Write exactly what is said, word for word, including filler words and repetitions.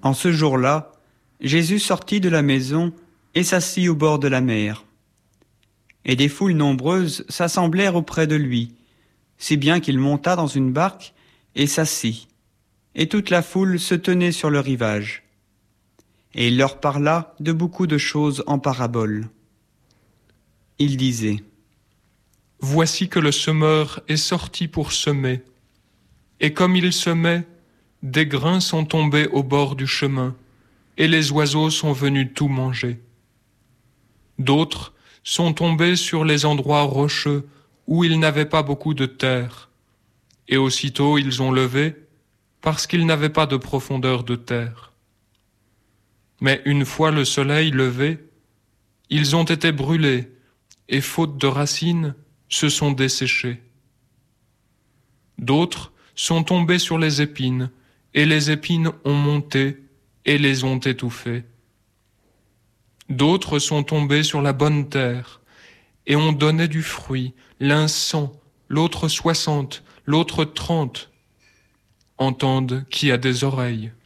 En ce jour-là, Jésus sortit de la maison et s'assit au bord de la mer. Et des foules nombreuses s'assemblèrent auprès de lui, si bien qu'il monta dans une barque et s'assit. Et toute la foule se tenait sur le rivage. Et il leur parla de beaucoup de choses en paraboles. Il disait : Voici que le semeur est sorti pour semer. Et comme il semait, des grains sont tombés au bord du chemin, et les oiseaux sont venus tout manger. D'autres sont tombés sur les endroits rocheux où il n'avait pas beaucoup de terre, et aussitôt ils ont levé, parce qu'ils n'avaient pas de profondeur de terre. Mais une fois le soleil levé, ils ont été brûlés, et faute de racines, se sont desséchés. D'autres sont tombés sur les épines, et les épines ont monté et les ont étouffés. D'autres sont tombés sur la bonne terre, et ont donné du fruit, l'un cent, l'autre soixante, l'autre trente. Entende qui a des oreilles.